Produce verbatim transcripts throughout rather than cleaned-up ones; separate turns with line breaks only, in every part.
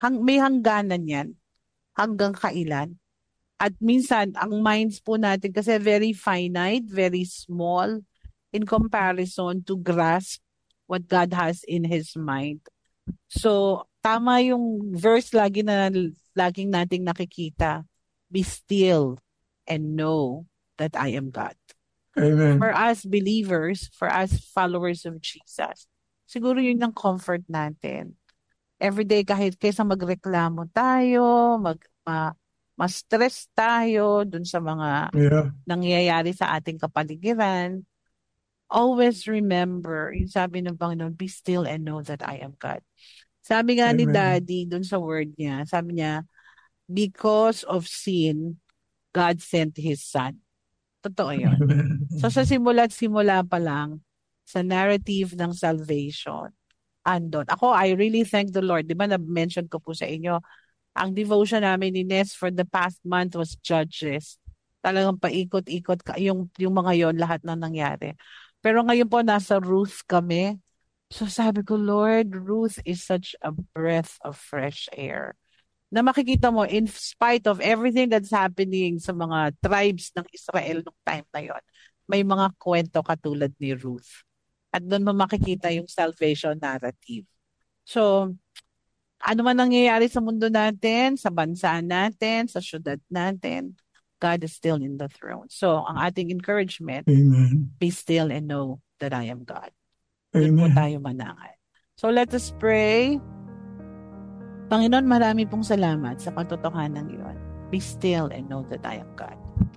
Hang, may hangganan yan. Hanggang kailan. At minsan, ang minds po natin kasi very finite, very small in comparison to grasp what God has in His mind. So, tama yung verse lagi na laging nating nakikita. Be still and know that I am God.
Amen.
For us believers, for us followers of Jesus, siguro yun ang comfort natin. Everyday kahit kaysa magreklamo tayo, mag ma, ma-stress tayo dun sa mga
Yeah.
nangyayari sa ating kapaligiran, always remember, yung sabi ng Panginoon, be still and know that I am God. Sabi nga ni
Amen.
Daddy dun sa word niya, sabi niya, because of sin, God sent His Son. Totoo yun.
Amen.
So sa simula't simula pa lang, sa narrative ng salvation, andon. Ako, I really thank the Lord. Di ba na-mention ko po sa inyo, ang devotion namin ni Nes for the past month was Judges. Talagang paikot-ikot ka, yung, yung mga yon lahat na nangyari. Pero ngayon po, nasa Ruth kami. So sabi ko, Lord, Ruth is such a breath of fresh air. Na makikita mo, in spite of everything that's happening sa mga tribes ng Israel nung time na yon, may mga kwento katulad ni Ruth. At doon mo makikita yung salvation narrative. So, ano man nangyayari sa mundo natin, sa bansa natin, sa syudad natin, God is still in the throne. So, ang ating encouragement,
Amen.
be still and know that I am God. Doon po
Amen.
tayo manangal. So, let us pray. Panginoon, marami pong salamat sa katotohanan iyon. Be still and know that I am God.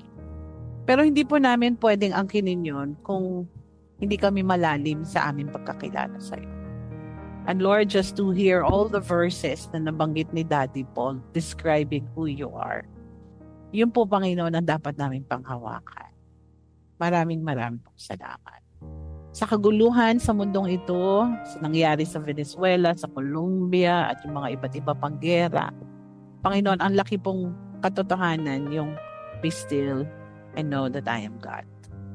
Pero hindi po namin pwedeng angkinin yun kung hindi kami malalim sa aming pagkakilala sa iyo. And Lord, just to hear all the verses na nabanggit ni Daddy Paul describing who you are, yun po, Panginoon, ang dapat namin panghawakan. Maraming maraming pong salamat. Sa kaguluhan sa mundong ito, sa nangyari sa Venezuela, sa Colombia, at yung mga iba't iba pang gera, Panginoon, ang laki pong katotohanan, yung be still and know that I am God.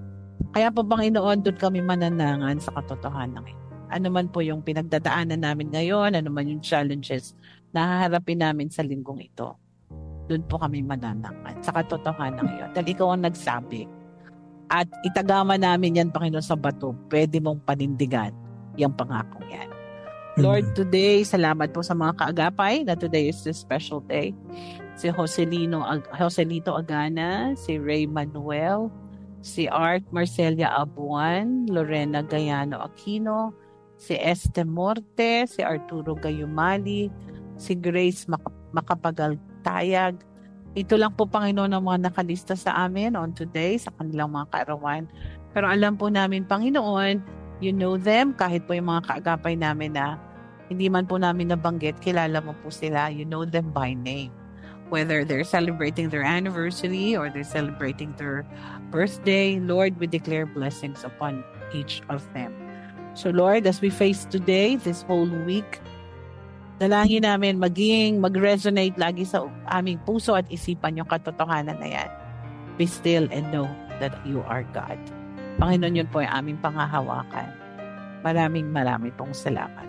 Kaya po, Panginoon, doon kami mananangan sa katotohanan ito. Ano man po yung pinagdadaanan namin ngayon, ano man yung challenges na haharapin namin sa linggong ito, doon po kami mananangan sa katotohanan iyon. Dahil ikaw ang nagsabi. At itagama namin yan, Panginoon, sa bato. Pwede mong panindigan yung pangakong yan. Lord, today, salamat po sa mga kaagapay na today is this special day. Si Joselino, Joselito Agana, si Ray Manuel, si Art Marcelia Abuan, Lorena Gayano Aquino, si Este Morte, si Arturo Gayumali, si Grace Mac- Makapagal-Tayag. Ito lang po, Panginoon, ang mga nakalista sa amin on today, sa kanilang mga kaarawan. Pero alam po namin, Panginoon, you know them, kahit po yung mga kaagapay namin na hindi man po namin nabanggit, kilala mo po sila, you know them by name. Whether they're celebrating their anniversary or they're celebrating their birthday, Lord, we declare blessings upon each of them. So Lord, as we face today, this whole week, dalangin namin maging mag-resonate lagi sa aming puso at isipan yung katotohanan na yan. Be still and know that you are God. Panginoon, yun po yung aming panghahawakan. Maraming maraming pong salamat.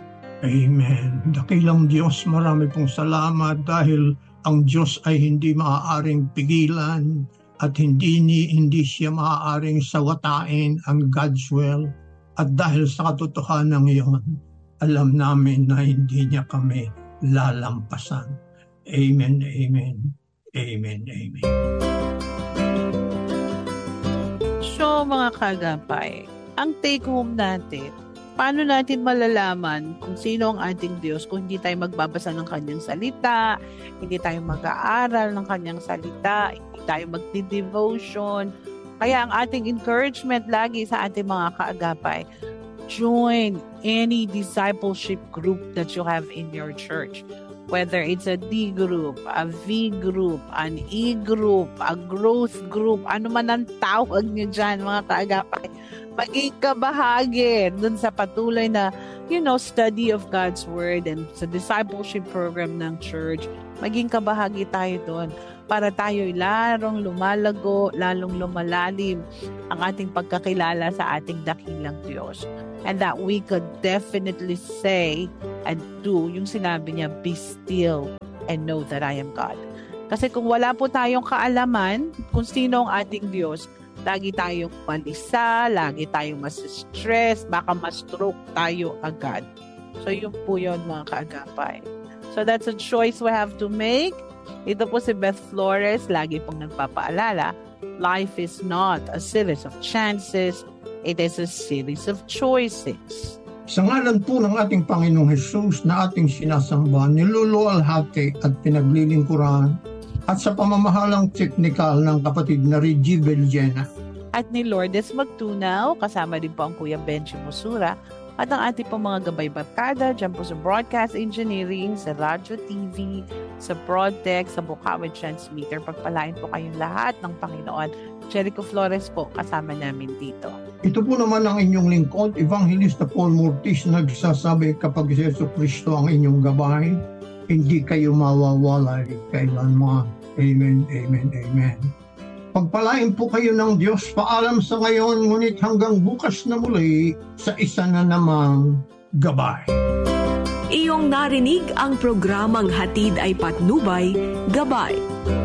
Amen. Dakilang Diyos, marami pong salamat dahil ang Diyos ay hindi maaaring pigilan at hindi, ni, hindi siya maaaring sawatain ang God's will. At dahil sa katotohanan iyon, alam namin na hindi niya kami lalampasan. Amen, amen, amen, amen.
So mga kagapay, ang take home natin, paano natin malalaman kung sino ang ating Diyos kung hindi tayo magbabasa ng kanyang salita, hindi tayo mag-aaral ng kanyang salita, hindi tayo magdi-devotion. Kaya ang ating encouragement lagi sa ating mga kaagapay, join any discipleship group that you have in your church. Whether it's a D group, a V group, an E group, a growth group, ano man ang tawag niyo dyan, mga kaagapay, maging kabahagi dun sa patuloy na, you know, study of God's Word and sa discipleship program ng church. Maging kabahagi tayo doon para tayo'y larong lumalago, lalong lumalalim ang ating pagkakilala sa ating dakilang Diyos. And that we could definitely say and do yung sinabi niya, be still and know that I am God. Kasi kung wala po tayong kaalaman kung sino ang ating Diyos, lagi tayong malisa, lagi tayong mas-stress, baka ma-stroke tayo agad. So yun po yun mga kaagapay. So that's a choice we have to make. Ito po si Beth Flores, lagi pong nagpapaalala, life is not a series of chances, it is a series of choices.
Sa ngalan po ng ating Panginoong Hesus na ating sinasamba, niluluwalhati at pinaglilingkuran, at sa pamamahalang teknikal ng kapatid na Reggie Belgena.
At ni Lourdes Magtunaw, kasama din po ang Kuya Benji Musura, at ang ating pong mga gabay barkada dyan po sa Broadcast Engineering, sa Radyo T V, sa Broadtech, sa Bukawi Transmitter. Pagpalain po kayong lahat ng Panginoon. Jericho Flores po, kasama namin dito.
Ito po naman ang inyong lingkod, Evangelista Paul Mortis, nagsasabi kapag si Yesu Cristo ang inyong gabay, hindi kayo mawawalay kailanman. Amen, amen, amen. Pagpalain po kayo ng Diyos, paalam sa ngayon, ngunit hanggang bukas na muli sa isa na namang gabay.
Iyong narinig ang programang Hatid ay Patnubay, Gabay.